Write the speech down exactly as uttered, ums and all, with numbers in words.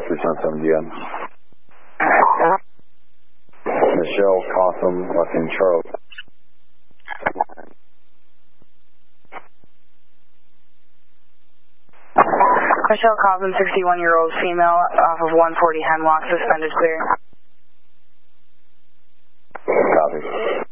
three seven seven D N. Michelle Cotham, last name Charles. Michelle Cotham, sixty-one-year-old female, off of one forty Hemlock, suspended clear. Copy.